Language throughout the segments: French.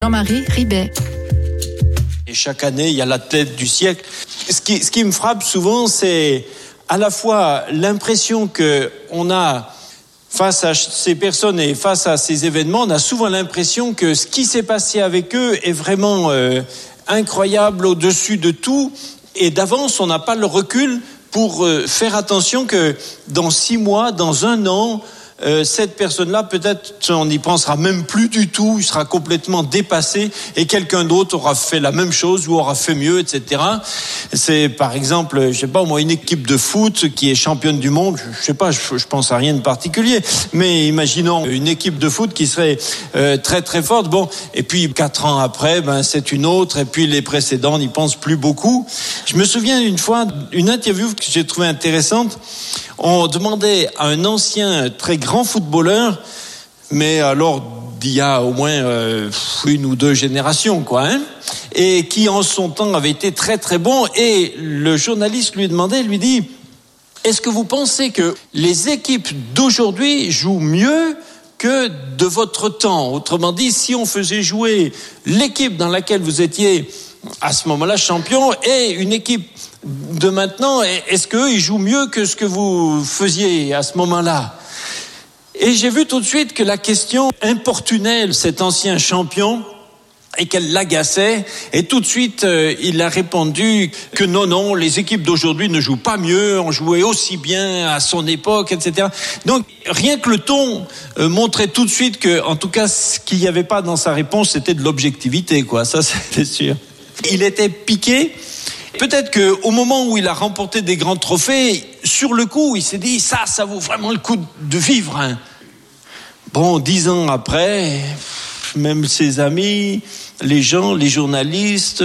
Jean-Marie Ribet. Et chaque année, il y a la tête du siècle. Ce qui me frappe souvent, c'est à la fois l'impression qu'on a, face à ces personnes et face à ces événements, on a souvent l'impression que ce qui s'est passé avec eux est vraiment incroyable, au-dessus de tout. Et d'avance, on n'a pas le recul pour faire attention que dans 6 mois, dans 1 an, cette personne-là, peut-être, on n'y pensera même plus du tout, il sera complètement dépassé et quelqu'un d'autre aura fait la même chose ou aura fait mieux, etc. C'est, par exemple, je sais pas, moi, une équipe de foot qui est championne du monde, je sais pas, je pense à rien de particulier, mais imaginons une équipe de foot qui serait très très forte, bon, et puis 4 ans après, c'est une autre, et puis les précédents n'y pensent plus beaucoup. Je me souviens une fois, une interview que j'ai trouvée intéressante. On demandait à un ancien très grand footballeur, mais alors d'il y a au moins 1 ou 2 générations, quoi, et qui en son temps avait été très très bon. Et le journaliste lui dit, est-ce que vous pensez que les équipes d'aujourd'hui jouent mieux que de votre temps? Autrement dit, si on faisait jouer l'équipe dans laquelle vous étiez à ce moment-là champion et une équipe de maintenant, est-ce qu'eux, ils jouent mieux que ce que vous faisiez à ce moment-là? Et j'ai vu tout de suite que la question importunait cet ancien champion et qu'elle l'agaçait. Et tout de suite, il a répondu que non, les équipes d'aujourd'hui ne jouent pas mieux, on jouait aussi bien à son époque, etc. Donc, rien que le ton montrait tout de suite que, en tout cas, ce qu'il n'y avait pas dans sa réponse, c'était de l'objectivité, quoi. Ça, c'était sûr. Il était piqué. Peut-être qu'au moment où il a remporté des grands trophées, sur le coup, il s'est dit, ça vaut vraiment le coup de vivre. Bon, 10 ans après, même ses amis, les gens, les journalistes,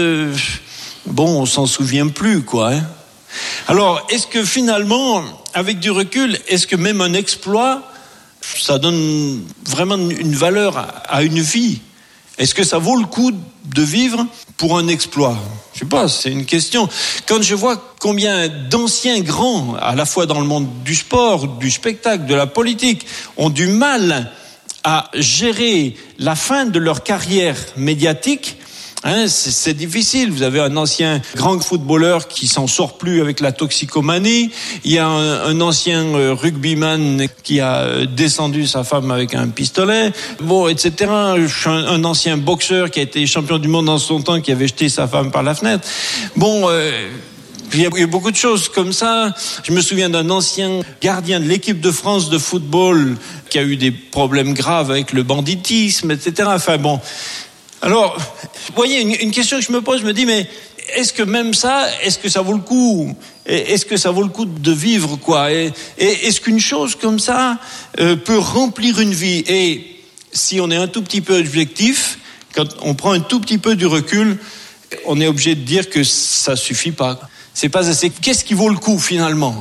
on s'en souvient plus, quoi. Alors, est-ce que finalement, avec du recul, est-ce que même un exploit, ça donne vraiment une valeur à une vie? Est-ce que ça vaut le coup de vivre pour un exploit? Je sais pas, c'est une question. Quand je vois combien d'anciens grands, à la fois dans le monde du sport, du spectacle, de la politique, ont du mal à gérer la fin de leur carrière médiatique, c'est difficile. Vous avez un ancien grand footballeur qui s'en sort plus avec la toxicomanie. Il y a un ancien rugbyman qui a descendu sa femme avec un pistolet. Bon, etc. Un ancien boxeur qui a été champion du monde dans son temps, qui avait jeté sa femme par la fenêtre. Bon, il y a beaucoup de choses comme ça. Je me souviens d'un ancien gardien de l'équipe de France de football qui a eu des problèmes graves avec le banditisme, etc. Enfin bon. Alors, vous voyez, une question que je me pose, je me dis, mais est-ce que même ça, est-ce que ça vaut le coup? Est-ce que ça vaut le coup de vivre, quoi? Et est-ce qu'une chose comme ça peut remplir une vie? Et si on est un tout petit peu objectif, quand on prend un tout petit peu du recul, on est obligé de dire que ça suffit pas. C'est pas assez. Qu'est-ce qui vaut le coup, finalement?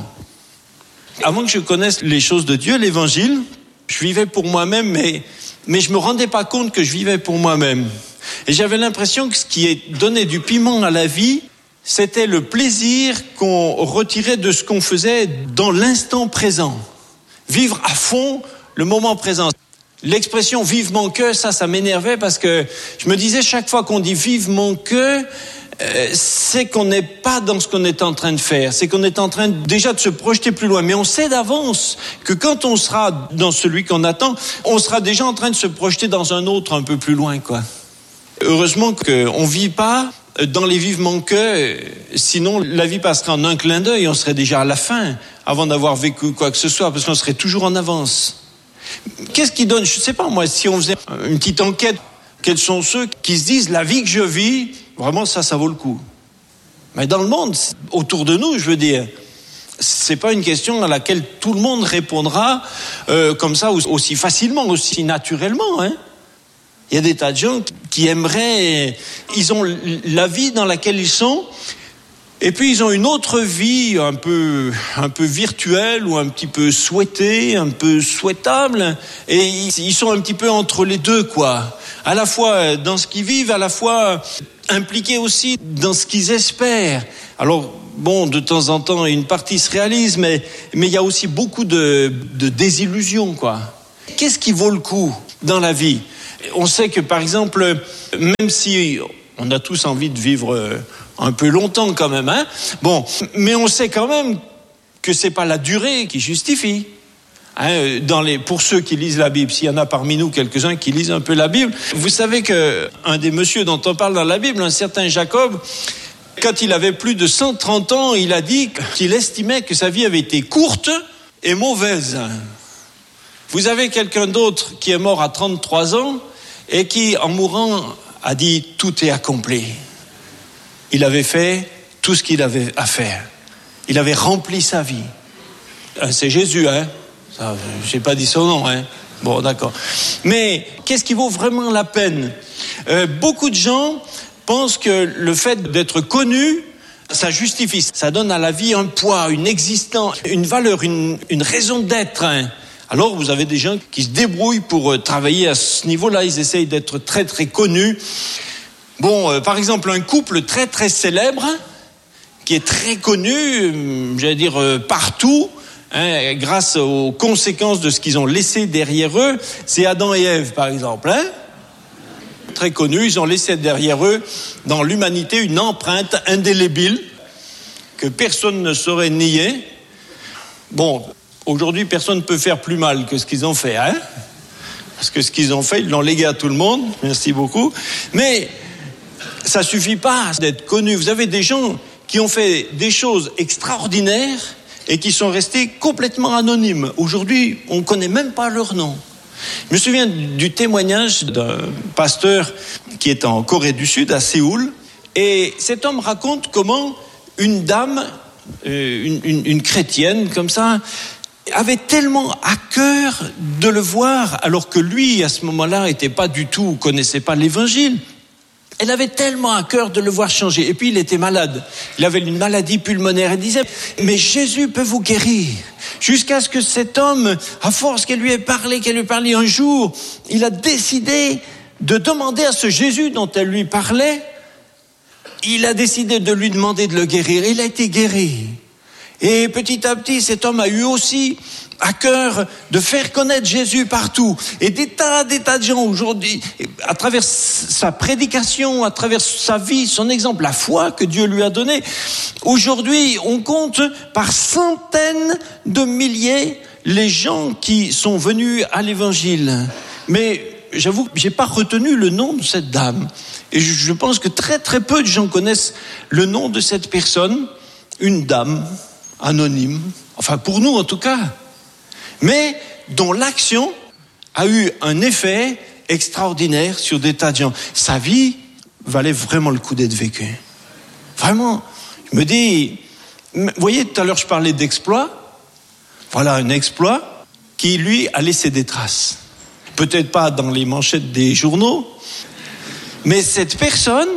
Avant que je connaisse les choses de Dieu, l'évangile, je vivais pour moi-même, mais je me rendais pas compte que je vivais pour moi-même. Et j'avais l'impression que ce qui donnait du piment à la vie, c'était le plaisir qu'on retirait de ce qu'on faisait dans l'instant présent. Vivre à fond le moment présent. L'expression vivement que, ça m'énervait parce que je me disais chaque fois qu'on dit vivement que, c'est qu'on n'est pas dans ce qu'on est en train de faire, c'est qu'on est en train déjà de se projeter plus loin, mais on sait d'avance que quand on sera dans celui qu'on attend, on sera déjà en train de se projeter dans un autre un peu plus loin, quoi. Heureusement qu'on vit pas dans les vivements que, sinon la vie passerait en un clin d'œil, on serait déjà à la fin avant d'avoir vécu quoi que ce soit, parce qu'on serait toujours en avance. Qu'est-ce qui donne, je sais pas moi, si on faisait une petite enquête, quels sont ceux qui se disent la vie que je vis, vraiment ça vaut le coup. Mais dans le monde, autour de nous, je veux dire, c'est pas une question à laquelle tout le monde répondra comme ça aussi facilement, aussi naturellement, Il y a des tas de gens qui aimeraient, ils ont la vie dans laquelle ils sont, et puis ils ont une autre vie un peu virtuelle ou un petit peu souhaitée, un peu souhaitable, et ils sont un petit peu entre les deux, quoi. À la fois dans ce qu'ils vivent, à la fois impliqués aussi dans ce qu'ils espèrent. Alors, bon, de temps en temps, une partie se réalise, mais il y a aussi beaucoup de désillusions, quoi. Qu'est-ce qui vaut le coup dans la vie? on sait que, par exemple, même si on a tous envie de vivre un peu longtemps quand même, hein, bon, mais on sait quand même que c'est pas la durée qui justifie. Hein, pour ceux qui lisent la Bible, s'il y en a parmi nous quelques-uns qui lisent un peu la Bible, vous savez que un des messieurs dont on parle dans la Bible, un certain Jacob, quand il avait plus de 130 ans, il a dit qu'il estimait que sa vie avait été courte et mauvaise. Vous avez quelqu'un d'autre qui est mort à 33 ans et qui, en mourant, a dit « tout est accompli ». Il avait fait tout ce qu'il avait à faire. Il avait rempli sa vie. C'est Jésus, hein. J'ai pas dit son nom, hein. Bon, d'accord. Mais qu'est-ce qui vaut vraiment la peine ? Beaucoup de gens pensent que le fait d'être connu, ça justifie, ça donne à la vie un poids, une existence, une valeur, une raison d'être. Hein. Alors vous avez des gens qui se débrouillent pour travailler à ce niveau-là, ils essayent d'être très très connus. Bon, par exemple, un couple très très célèbre, qui est très connu, j'allais dire partout, hein, grâce aux conséquences de ce qu'ils ont laissé derrière eux, c'est Adam et Ève, par exemple. Hein, très connus, ils ont laissé derrière eux, dans l'humanité, une empreinte indélébile que personne ne saurait nier. Bon, aujourd'hui, personne ne peut faire plus mal que ce qu'ils ont fait, hein, parce que ce qu'ils ont fait, ils l'ont légué à tout le monde. Merci beaucoup. Mais ça suffit pas d'être connu. Vous avez des gens qui ont fait des choses extraordinaires et qui sont restés complètement anonymes. Aujourd'hui, on ne connaît même pas leur nom. Je me souviens du témoignage d'un pasteur qui est en Corée du Sud, à Séoul, et cet homme raconte comment une dame, une chrétienne comme ça, avait tellement à cœur de le voir, alors que lui, à ce moment-là, connaissait pas l'évangile. Elle avait tellement à cœur de le voir changer. Et puis il était malade. Il avait une maladie pulmonaire. Elle disait, mais Jésus peut vous guérir. Jusqu'à ce que cet homme, à force qu'elle lui ait parlé un jour, il a décidé de demander à ce Jésus dont elle lui parlait, il a décidé de lui demander de le guérir. Il a été guéri. Et petit à petit, cet homme a eu aussi à cœur de faire connaître Jésus partout. Et des tas de gens aujourd'hui, à travers sa prédication, à travers sa vie, son exemple, la foi que Dieu lui a donnée, aujourd'hui, on compte par centaines de milliers les gens qui sont venus à l'évangile. Mais j'avoue que j'ai pas retenu le nom de cette dame. Et je pense que très très peu de gens connaissent le nom de cette personne, une dame anonyme, enfin pour nous en tout cas, mais dont l'action a eu un effet extraordinaire sur des tas de gens. Sa vie valait vraiment le coup d'être vécue. Vraiment, je me dis, vous voyez, tout à l'heure je parlais d'exploit. Voilà un exploit qui, lui, a laissé des traces. Peut-être pas dans les manchettes des journaux, mais cette personne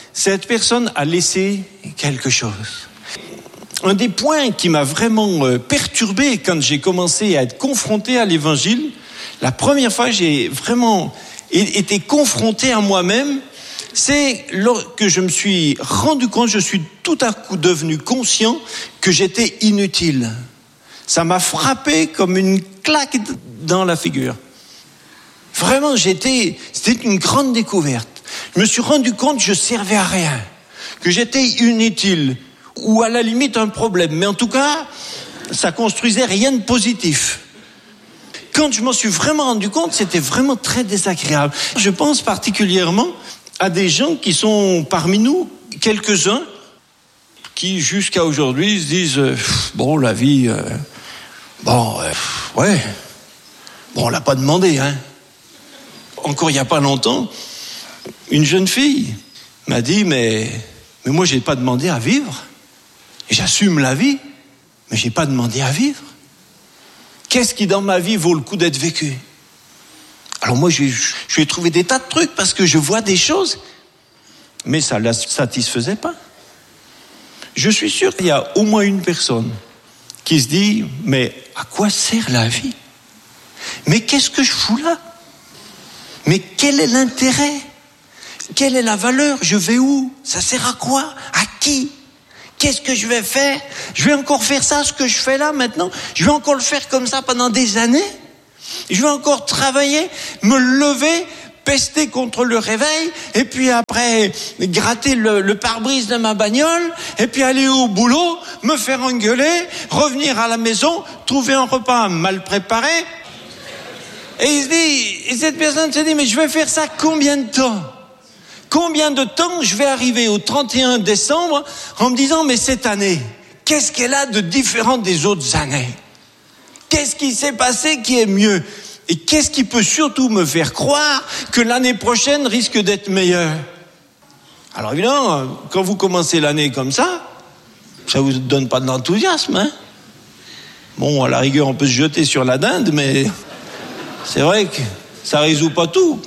a laissé quelque chose. Un des points qui m'a vraiment perturbé quand j'ai commencé à être confronté à l'évangile, la première fois que j'ai vraiment été confronté à moi-même, c'est que je me suis rendu compte, je suis tout à coup devenu conscient que j'étais inutile. Ça m'a frappé comme une claque dans la figure. Vraiment, c'était une grande découverte. Je me suis rendu compte que je servais à rien, que j'étais inutile, ou à la limite un problème. Mais en tout cas, ça construisait rien de positif. Quand je m'en suis vraiment rendu compte, c'était vraiment très désagréable. Je pense particulièrement à des gens qui sont parmi nous, quelques-uns, qui jusqu'à aujourd'hui se disent bon, la vie, ouais, bon, on l'a pas demandé, hein. Encore il n'y a pas longtemps, une jeune fille m'a dit mais moi j'ai pas demandé à vivre. Et j'assume la vie, mais j'ai pas demandé à vivre. Qu'est-ce qui dans ma vie vaut le coup d'être vécu ? Alors moi, je lui ai trouvé des tas de trucs parce que je vois des choses, mais ça ne la satisfaisait pas. Je suis sûr qu'il y a au moins une personne qui se dit, mais à quoi sert la vie ? Mais qu'est-ce que je fous là ? Mais quel est l'intérêt ? Quelle est la valeur ? Je vais où ? Ça sert à quoi ? À qui ? Qu'est-ce que je vais faire ? Je vais encore faire ça, ce que je fais là maintenant ? Je vais encore le faire comme ça pendant des années ? Je vais encore travailler, me lever pester contre le réveil, et puis après gratter le pare-brise de ma bagnole, et puis aller au boulot, me faire engueuler, revenir à la maison, trouver un repas mal préparé. Et cette personne se dit, mais je vais faire ça combien de temps ? Combien de temps je vais arriver au 31 décembre en me disant, mais cette année, qu'est-ce qu'elle a de différent des autres années ? Qu'est-ce qui s'est passé qui est mieux ? Et qu'est-ce qui peut surtout me faire croire que l'année prochaine risque d'être meilleure ? Alors évidemment, quand vous commencez l'année comme ça vous donne pas de l'enthousiasme, hein ? Bon, à la rigueur, on peut se jeter sur la dinde, mais c'est vrai que ça résout pas tout.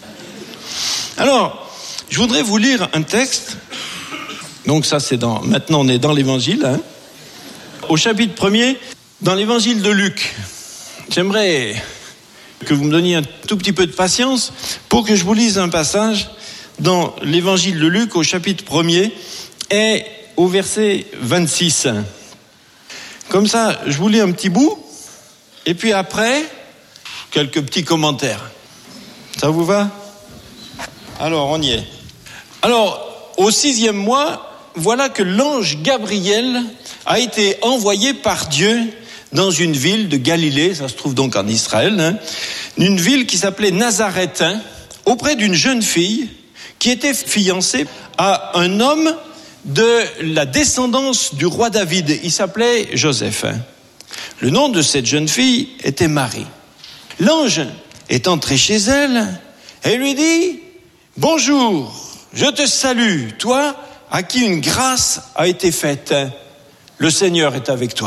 Alors, je voudrais vous lire un texte. Donc ça, maintenant on est dans l'évangile, hein. Au chapitre 1er, dans l'évangile de Luc. J'aimerais que vous me donniez un tout petit peu de patience pour que je vous lise un passage dans l'évangile de Luc au chapitre 1er et au verset 26. Comme ça, je vous lis un petit bout et puis après, quelques petits commentaires. Ça vous va ? Alors, on y est. Alors, au 6e mois, voilà que l'ange Gabriel a été envoyé par Dieu dans une ville de Galilée, ça se trouve donc en Israël, hein, une ville qui s'appelait Nazareth, hein, auprès d'une jeune fille qui était fiancée à un homme de la descendance du roi David. Il s'appelait Joseph. Hein. Le nom de cette jeune fille était Marie. L'ange est entré chez elle et lui dit « Bonjour, je te salue, toi à qui une grâce a été faite. Le Seigneur est avec toi. »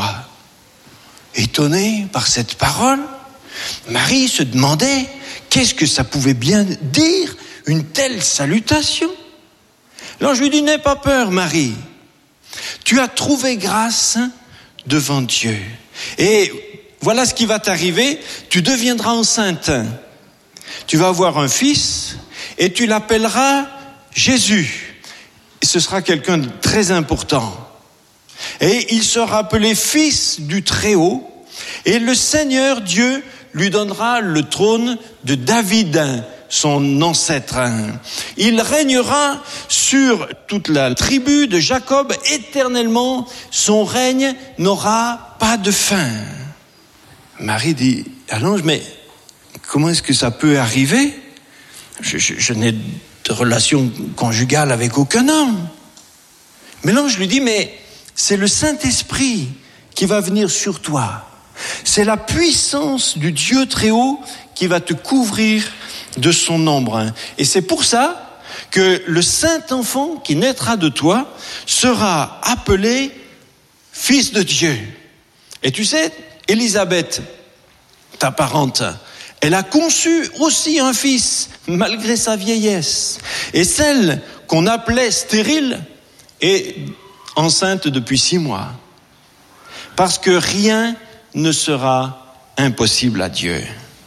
Étonnée par cette parole, Marie se demandait qu'est-ce que ça pouvait bien dire, une telle salutation. L'ange lui dit « N'aie pas peur, Marie. Tu as trouvé grâce devant Dieu. Et voilà ce qui va t'arriver, tu deviendras enceinte. Tu vas avoir un fils et tu l'appelleras Jésus. Ce sera quelqu'un de très important. Et il sera appelé fils du Très-Haut. Et le Seigneur Dieu lui donnera le trône de David, son ancêtre. Il régnera sur toute la tribu de Jacob éternellement. Son règne n'aura pas de fin. Marie dit à l'ange, mais comment est-ce que ça peut arriver ? Je n'ai de relation conjugale avec aucun homme. Mais l'ange lui dit, mais c'est le Saint-Esprit qui va venir sur toi. C'est la puissance du Dieu Très-Haut qui va te couvrir de son ombre. Et c'est pour ça que le Saint-Enfant qui naîtra de toi sera appelé Fils de Dieu. Et tu sais, Élisabeth, ta parente, elle a conçu aussi un fils, malgré sa vieillesse. Et celle qu'on appelait stérile est enceinte depuis 6 mois. Parce que rien ne sera impossible à Dieu.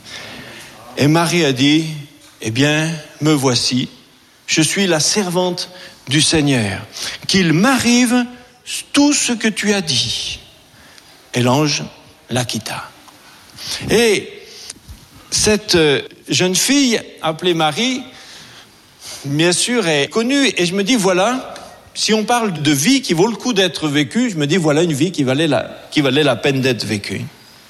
Et Marie a dit, eh bien, me voici, je suis la servante du Seigneur. Qu'il m'arrive tout ce que tu as dit. Et l'ange la quitta. Et cette jeune fille, appelée Marie, bien sûr, est connue. Et je me dis, voilà, si on parle de vie qui vaut le coup d'être vécue, je me dis, voilà une vie qui valait la peine d'être vécue.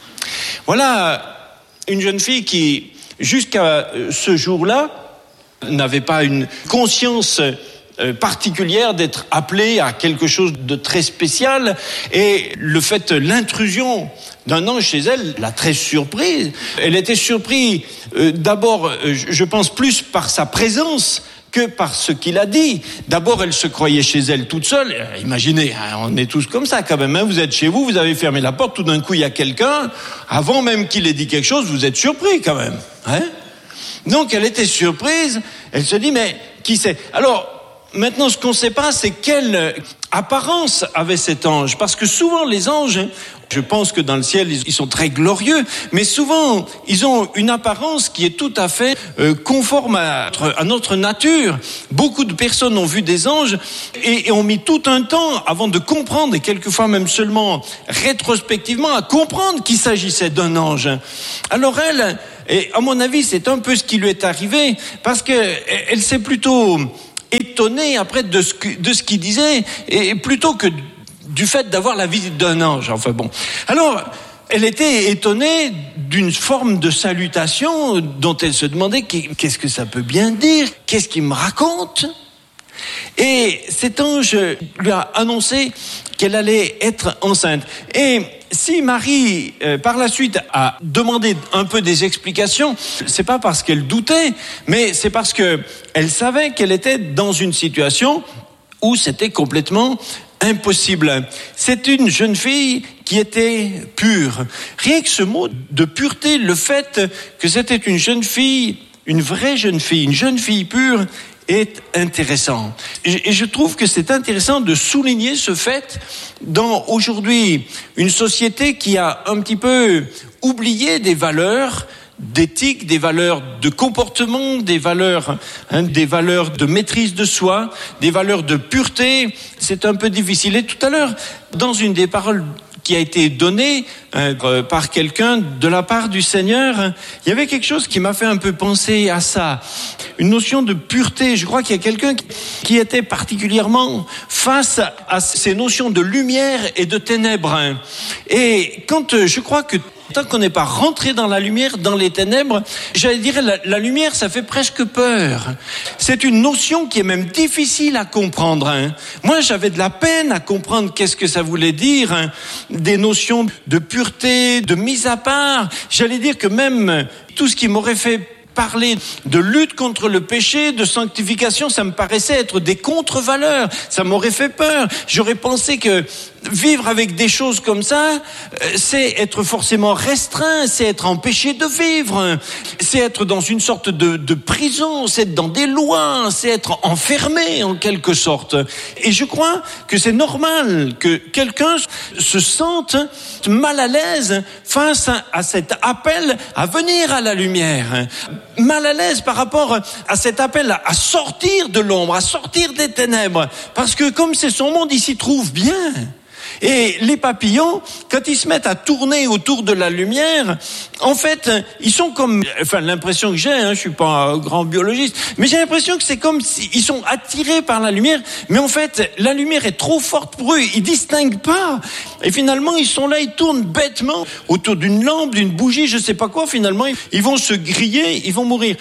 Voilà une jeune fille qui, jusqu'à ce jour-là, n'avait pas une conscience particulière d'être appelée à quelque chose de très spécial, et le fait, l'intrusion d'un ange chez elle l'a très surprise. Elle était surprise d'abord, je pense, plus par sa présence que par ce qu'il a dit. D'abord, elle se croyait chez elle toute seule. Imaginez, hein, on est tous comme ça quand même. Hein, vous êtes chez vous, vous avez fermé la porte, tout d'un coup il y a quelqu'un. Avant même qu'il ait dit quelque chose, vous êtes surpris quand même. Hein. Donc elle était surprise. Elle se dit, mais qui c'est ? Alors, maintenant, ce qu'on ne sait pas, c'est quelle apparence avait cet ange. Parce que souvent, les anges, je pense que dans le ciel, ils sont très glorieux, mais souvent, ils ont une apparence qui est tout à fait conforme à notre nature. Beaucoup de personnes ont vu des anges et ont mis tout un temps avant de comprendre, et quelquefois même seulement rétrospectivement, à comprendre qu'il s'agissait d'un ange. Alors Et à mon avis, c'est un peu ce qui lui est arrivé, parce que elle s'est plutôt étonnée après de ce qu'il disait, et plutôt que du fait d'avoir la visite d'un ange. Enfin bon. Alors, elle était étonnée d'une forme de salutation dont elle se demandait qu'est-ce que ça peut bien dire, qu'est-ce qu'il me raconte. Et cet ange lui a annoncé qu'elle allait être enceinte. Et si Marie, par la suite, a demandé un peu des explications, c'est pas parce qu'elle doutait, mais c'est parce que elle savait qu'elle était dans une situation où c'était complètement impossible. C'est une jeune fille qui était pure. Rien que ce mot de pureté, le fait que c'était une jeune fille, une vraie jeune fille, une jeune fille pure, est intéressant. Et je trouve que c'est intéressant de souligner ce fait dans aujourd'hui une société qui a un petit peu oublié des valeurs d'éthique, des valeurs de comportement, des valeurs de maîtrise de soi, des valeurs de pureté. C'est un peu difficile. Et tout à l'heure, dans une des paroles qui a été donnée par quelqu'un de la part du Seigneur, il y avait quelque chose qui m'a fait un peu penser à ça. Une notion de pureté. Je crois qu'il y a quelqu'un qui était particulièrement face à ces notions de lumière et de ténèbres. Et quand je crois que tant qu'on n'est pas rentré dans la lumière, dans les ténèbres, j'allais dire la lumière, ça fait presque peur. C'est une notion qui est même difficile à comprendre. Moi, j'avais de la peine à comprendre qu'est-ce que ça voulait dire, des notions de pureté, de mise à part. J'allais dire que même tout ce qui m'aurait fait parler de lutte contre le péché, de sanctification, ça me paraissait être des contre-valeurs. Ça m'aurait fait peur. J'aurais pensé que vivre avec des choses comme ça, c'est être forcément restreint, c'est être empêché de vivre, c'est être dans une sorte de prison, c'est être dans des lois, c'est être enfermé en quelque sorte. Et je crois que c'est normal que quelqu'un se sente mal à l'aise face à cet appel à venir à la lumière, mal à l'aise par rapport à cet appel à sortir de l'ombre, à sortir des ténèbres, parce que comme c'est son monde, il s'y trouve bien. Et les papillons, quand ils se mettent à tourner autour de la lumière, en fait, ils sont comme, enfin, l'impression que j'ai, je suis pas un grand biologiste, mais j'ai l'impression que c'est comme s'ils sont attirés par la lumière, mais en fait, la lumière est trop forte pour eux, ils distinguent pas. Et finalement, ils sont là, ils tournent bêtement autour d'une lampe, d'une bougie, je sais pas quoi, finalement, ils vont se griller, ils vont mourir.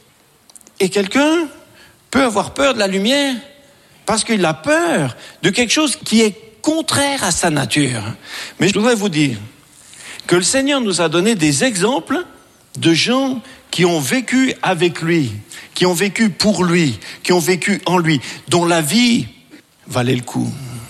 Et quelqu'un peut avoir peur de la lumière parce qu'il a peur de quelque chose qui est contraire à sa nature. Mais je voudrais vous dire que le Seigneur nous a donné des exemples de gens qui ont vécu avec lui, qui ont vécu pour lui, qui ont vécu en lui, dont la vie valait le coup.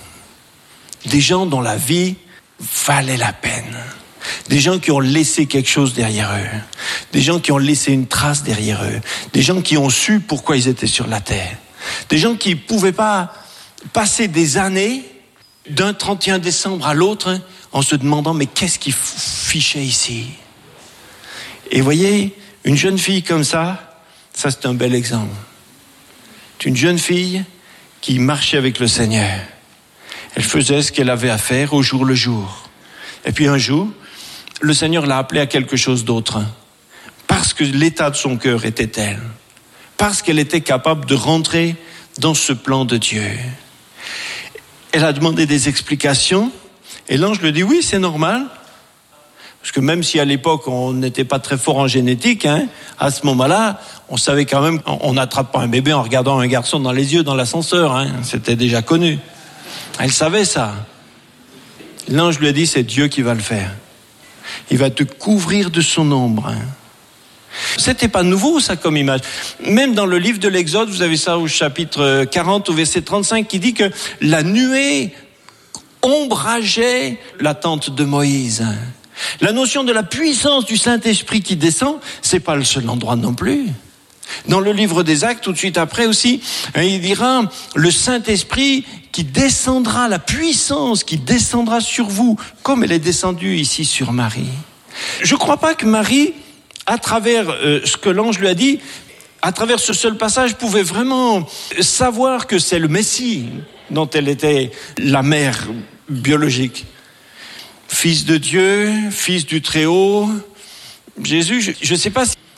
Des gens dont la vie valait la peine. Des gens qui ont laissé quelque chose derrière eux. Des gens qui ont laissé une trace derrière eux. Des gens qui ont su pourquoi ils étaient sur la terre. Des gens qui ne pouvaient pas passer des années d'un 31 décembre à l'autre en se demandant mais qu'est-ce qui fichait ici. Et voyez, une jeune fille comme ça c'est un bel exemple. C'est une jeune fille qui marchait avec le Seigneur. Elle faisait ce qu'elle avait à faire au jour le jour. Et puis un jour, le Seigneur l'a appelée à quelque chose d'autre. Parce que l'état de son cœur était tel. Parce qu'elle était capable de rentrer dans ce plan de Dieu. Elle a demandé des explications et l'ange lui dit oui, c'est normal. Parce que même si à l'époque on n'était pas très fort en génétique, à ce moment-là, on savait quand même qu'on n'attrape pas un bébé en regardant un garçon dans les yeux dans l'ascenseur. C'était déjà connu. Elle savait ça. L'ange lui a dit c'est Dieu qui va le faire. Il va te couvrir de son ombre. C'était pas nouveau ça comme image. Même dans le livre de l'Exode, vous avez ça au chapitre 40 au verset 35 qui dit que la nuée ombrageait la tente de Moïse. La notion de la puissance du Saint-Esprit qui descend, c'est pas le seul endroit non plus. Dans le livre des Actes, tout de suite après aussi, il dira le Saint-Esprit qui descendra, la puissance qui descendra sur vous, comme elle est descendue ici sur Marie. Je crois pas que Marie, à travers ce que l'ange lui a dit, à travers ce seul passage, pouvait vraiment savoir que c'est le Messie dont elle était la mère biologique. Fils de Dieu, fils du Très-Haut. Jésus, je ne sais pas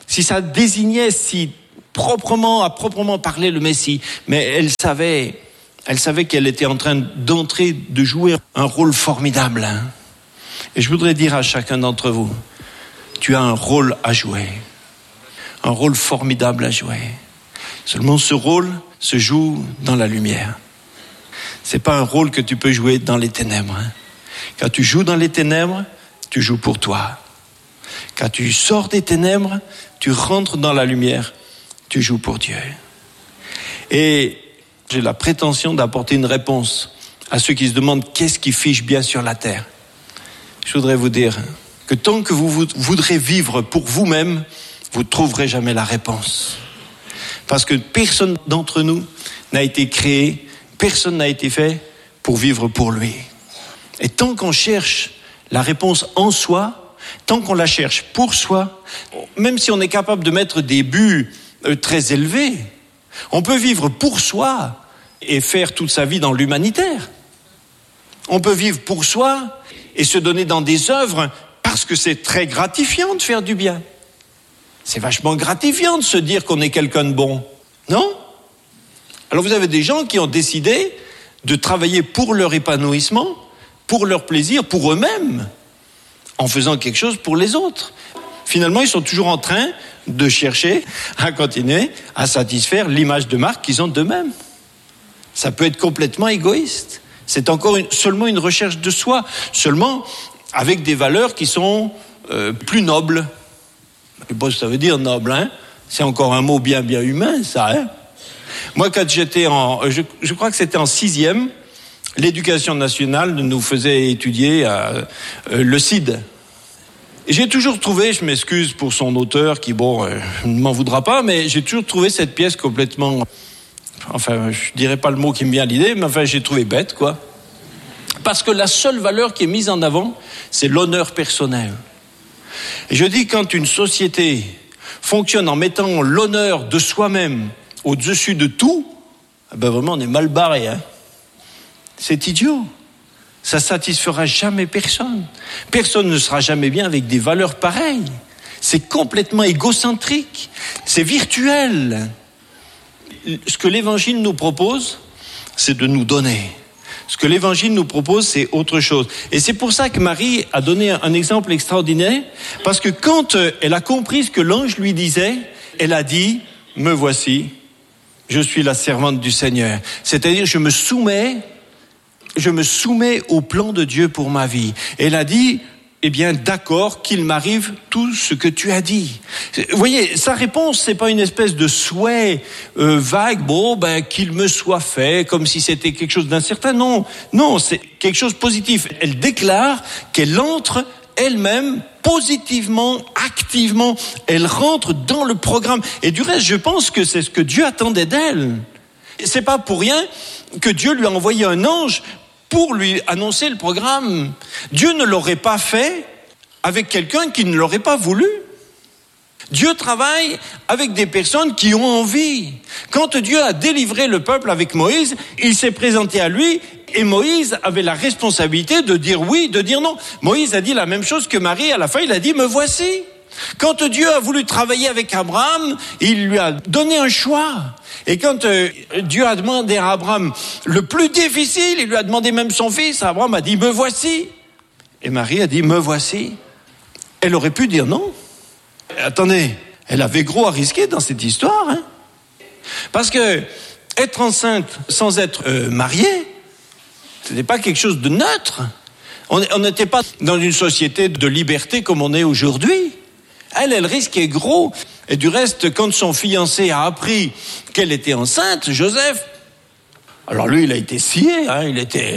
si ça désignait si à proprement parler le Messie, mais elle savait qu'elle était en train de jouer un rôle formidable. Hein. Et je voudrais dire à chacun d'entre vous, tu as un rôle à jouer, un rôle formidable à jouer. Seulement ce rôle se joue dans la lumière. C'est pas un rôle que tu peux jouer dans les ténèbres. Hein. Quand tu joues dans les ténèbres, tu joues pour toi. Quand tu sors des ténèbres, tu rentres dans la lumière, tu joues pour Dieu. Et j'ai la prétention d'apporter une réponse à ceux qui se demandent qu'est-ce qui fiche bien sur la terre. Je voudrais vous dire que tant que vous voudrez vivre pour vous-même, vous ne trouverez jamais la réponse. Parce que personne d'entre nous n'a été créé, personne n'a été fait pour vivre pour lui. Et tant qu'on cherche la réponse en soi, tant qu'on la cherche pour soi, même si on est capable de mettre des buts très élevés, on peut vivre pour soi et faire toute sa vie dans l'humanitaire. On peut vivre pour soi et se donner dans des œuvres parce que c'est très gratifiant de faire du bien. C'est vachement gratifiant de se dire qu'on est quelqu'un de bon, non ? Alors vous avez des gens qui ont décidé de travailler pour leur épanouissement, pour leur plaisir, pour eux-mêmes, en faisant quelque chose pour les autres. Finalement, ils sont toujours en train de chercher à continuer à satisfaire l'image de marque qu'ils ont d'eux-mêmes. Ça peut être complètement égoïste. C'est encore seulement une recherche de soi, seulement avec des valeurs qui sont plus nobles. Je sais pas ce que ça veut dire noble, hein ? C'est encore un mot bien humain, ça. Hein ? Moi, quand j'étais je crois que c'était en 6e, l'éducation nationale nous faisait étudier le CID. Et j'ai toujours trouvé, je m'excuse pour son auteur qui, ne m'en voudra pas, mais j'ai toujours trouvé cette pièce complètement, je dirais pas le mot qui me vient à l'idée, mais j'ai trouvé bête, quoi. Parce que la seule valeur qui est mise en avant, c'est l'honneur personnel. Et je dis, quand une société fonctionne en mettant l'honneur de soi-même au-dessus de tout, vraiment on est mal barré, hein. C'est idiot. Ça satisfera jamais personne. Personne ne sera jamais bien avec des valeurs pareilles. C'est complètement égocentrique. C'est virtuel. Ce que l'Évangile nous propose, c'est de nous donner. Ce que l'Évangile nous propose, c'est autre chose. Et c'est pour ça que Marie a donné un exemple extraordinaire, parce que quand elle a compris ce que l'ange lui disait, elle a dit, « Me voici, je suis la servante du Seigneur. » C'est-à-dire, je me soumets au plan de Dieu pour ma vie. Et elle a dit, eh bien, d'accord, qu'il m'arrive tout ce que tu as dit. Vous voyez, sa réponse, c'est pas une espèce de souhait vague, qu'il me soit fait, comme si c'était quelque chose d'incertain. Non, c'est quelque chose de positif. Elle déclare qu'elle entre elle-même positivement, activement, elle rentre dans le programme. Et du reste, je pense que c'est ce que Dieu attendait d'elle. C'est pas pour rien que Dieu lui a envoyé un ange pour lui annoncer le programme. Dieu ne l'aurait pas fait avec quelqu'un qui ne l'aurait pas voulu. Dieu travaille avec des personnes qui ont envie. Quand Dieu a délivré le peuple avec Moïse, il s'est présenté à lui et Moïse avait la responsabilité de dire oui, de dire non. Moïse a dit la même chose que Marie, à la fin il a dit « Me voici ». Quand Dieu a voulu travailler avec Abraham, il lui a donné un choix. Et quand Dieu a demandé à Abraham le plus difficile, il lui a demandé même son fils, Abraham a dit « Me voici ». Et Marie a dit « Me voici ». Elle aurait pu dire non. Attendez, elle avait gros à risquer dans cette histoire. Hein. Parce que être enceinte sans être mariée, ce n'est pas quelque chose de neutre. On n'était pas dans une société de liberté comme on est aujourd'hui. Elle risquait gros. Et du reste, quand son fiancé a appris qu'elle était enceinte, Joseph, alors lui, il a été scié. Hein,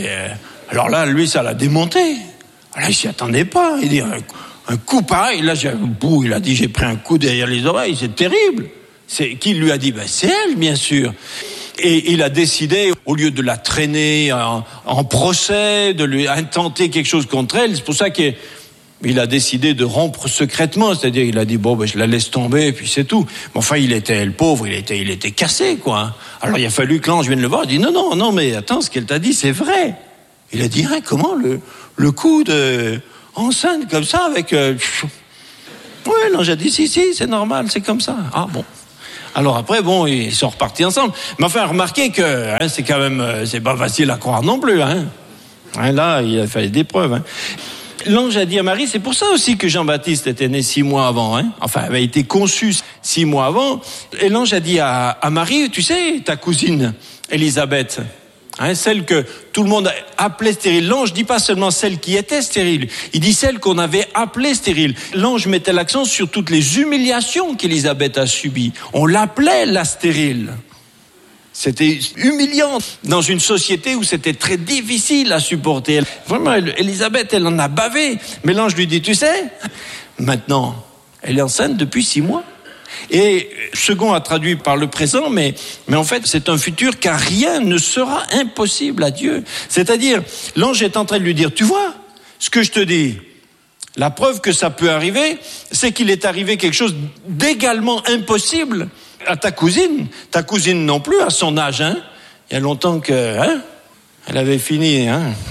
alors là, lui, ça l'a démonté. Alors, il s'y attendait pas. Il dit un coup pareil. Là, il a dit, j'ai pris un coup derrière les oreilles. C'est terrible. Qui lui a dit? C'est elle, bien sûr. Et il a décidé, au lieu de la traîner en procès, de lui intenter quelque chose contre elle, c'est pour ça qu'il a décidé de rompre secrètement, c'est-à-dire il a dit je la laisse tomber et puis c'est tout. Mais enfin le pauvre, il était cassé quoi. Alors il a fallu que l'ange vienne le voir, il dit non mais attends, ce qu'elle t'a dit c'est vrai. Il a dit comment le coup de enceinte comme ça avec Oui, l'ange a dit, si, c'est normal, c'est comme ça. Ah bon. Alors après, bon, ils sont repartis ensemble. Mais enfin, remarquez que c'est quand même, c'est pas facile à croire non plus. Là, il a fallu des preuves. L'ange a dit à Marie, c'est pour ça aussi que Jean-Baptiste était né 6 mois avant. Enfin, avait été conçu 6 mois avant. Et l'ange a dit à Marie, tu sais, ta cousine Élisabeth, celle que tout le monde appelait stérile. L'ange dit pas seulement celle qui était stérile, il dit celle qu'on avait appelée stérile. L'ange mettait l'accent sur toutes les humiliations qu'Élisabeth a subies. On l'appelait la stérile. C'était humiliant dans une société où c'était très difficile à supporter. Vraiment, Élisabeth, elle en a bavé. Mais l'ange lui dit, tu sais, maintenant, elle est enceinte depuis 6 mois. Et second a traduit par le présent, mais en fait, c'est un futur car rien ne sera impossible à Dieu. C'est-à-dire, l'ange est en train de lui dire, tu vois, ce que je te dis, la preuve que ça peut arriver, c'est qu'il est arrivé quelque chose d'également impossible à ta cousine. Ta cousine non plus, à son âge, il y a longtemps que, elle avait fini,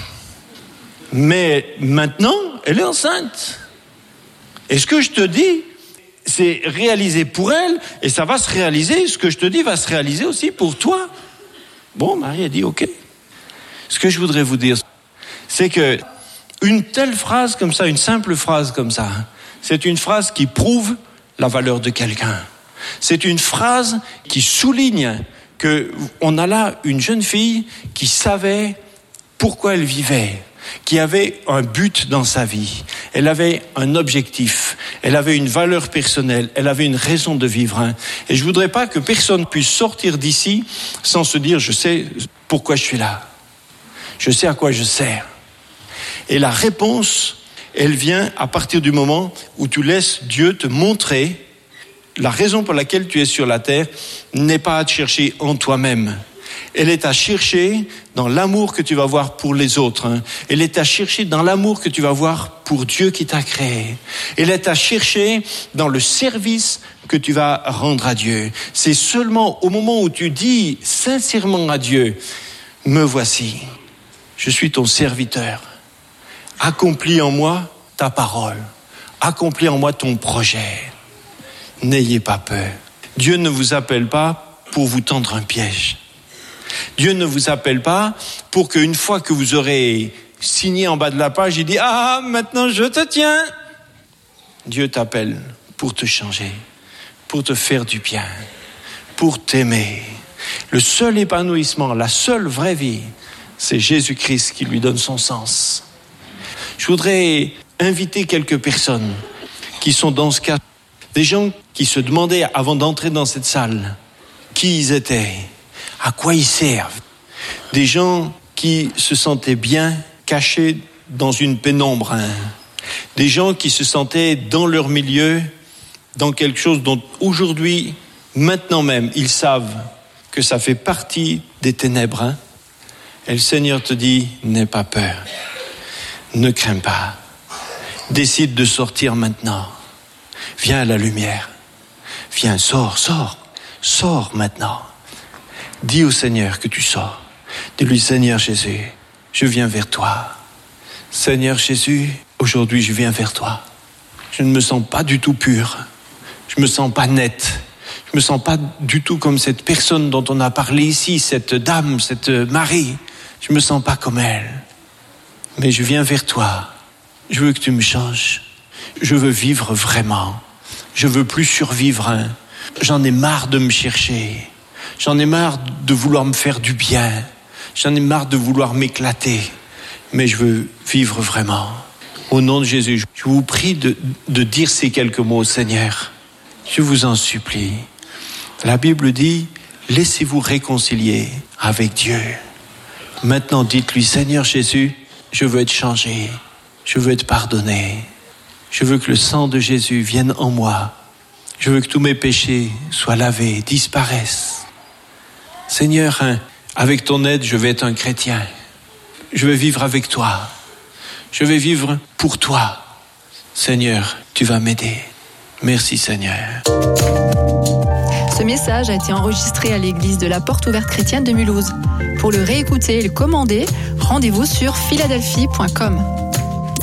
Mais maintenant, elle est enceinte. Et ce que je te dis, c'est réalisé pour elle, et ça va se réaliser, ce que je te dis va se réaliser aussi pour toi. Bon, Marie a dit, ok. Ce que je voudrais vous dire, c'est que une telle phrase comme ça, une simple phrase comme ça, c'est une phrase qui prouve la valeur de quelqu'un. C'est une phrase qui souligne qu'on a là une jeune fille qui savait pourquoi elle vivait, qui avait un but dans sa vie. Elle avait un objectif, elle avait une valeur personnelle, elle avait une raison de vivre. Et je voudrais pas que personne puisse sortir d'ici sans se dire, je sais pourquoi je suis là. Je sais à quoi je sers. Et la réponse, elle vient à partir du moment où tu laisses Dieu te montrer la raison pour laquelle tu es sur la terre n'est pas à te chercher en toi-même. Elle est à chercher dans l'amour que tu vas avoir pour les autres. Elle est à chercher dans l'amour que tu vas avoir pour Dieu qui t'a créé. Elle est à chercher dans le service que tu vas rendre à Dieu. C'est seulement au moment où tu dis sincèrement à Dieu, me voici, je suis ton serviteur. Accomplis en moi ta parole. Accomplis en moi ton projet. N'ayez pas peur. Dieu ne vous appelle pas pour vous tendre un piège. Dieu ne vous appelle pas pour qu'une fois que vous aurez signé en bas de la page, il dit « Ah, maintenant je te tiens !» Dieu t'appelle pour te changer, pour te faire du bien, pour t'aimer. Le seul épanouissement, la seule vraie vie, c'est Jésus-Christ qui lui donne son sens. Je voudrais inviter quelques personnes qui sont dans ce cas. Des gens qui se demandaient avant d'entrer dans cette salle qui ils étaient, à quoi ils servent. Des gens qui se sentaient bien cachés dans une pénombre. Des gens qui se sentaient dans leur milieu, dans quelque chose dont aujourd'hui, maintenant même, ils savent que ça fait partie des ténèbres. Et le Seigneur te dit, n'aie pas peur, ne crains pas, décide de sortir maintenant. Viens à la lumière. Viens, sors maintenant. Dis au Seigneur que tu sors. Dis-lui, Seigneur Jésus, je viens vers toi. Seigneur Jésus, aujourd'hui je viens vers toi. Je ne me sens pas du tout pur. Je me sens pas net. Je me sens pas du tout comme cette personne dont on a parlé ici, cette dame, cette Marie. Je me sens pas comme elle. Mais je viens vers toi. Je veux que tu me changes. Je veux vivre vraiment. Je veux plus survivre. J'en ai marre de me chercher. J'en ai marre de vouloir me faire du bien. J'en ai marre de vouloir m'éclater. Mais je veux vivre vraiment. Au nom de Jésus, je vous prie de dire ces quelques mots au Seigneur. Je vous en supplie. La Bible dit, laissez-vous réconcilier avec Dieu. Maintenant, dites-lui, Seigneur Jésus, je veux être changé. Je veux être pardonné. Je veux que le sang de Jésus vienne en moi. Je veux que tous mes péchés soient lavés, disparaissent. Seigneur, avec ton aide, je vais être un chrétien. Je vais vivre avec toi. Je vais vivre pour toi. Seigneur, tu vas m'aider. Merci Seigneur. Ce message a été enregistré à l'église de la Porte Ouverte Chrétienne de Mulhouse. Pour le réécouter et le commander, rendez-vous sur philadelphie.com.